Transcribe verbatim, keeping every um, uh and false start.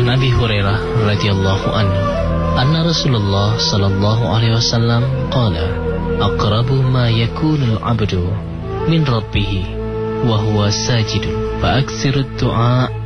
Abi Hurairah radhiyallahu anhu anna Rasulullah sallallahu alaihi wasallam qala aqrabu ma yakunu al-'abdu min rabbih wa huwa sajidun fa aksiru ad-du'a